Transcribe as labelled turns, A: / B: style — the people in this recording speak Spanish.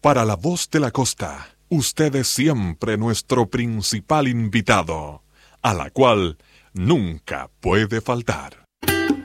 A: Para La Voz de la Costa, usted es siempre nuestro principal invitado, a la cual nunca puede faltar.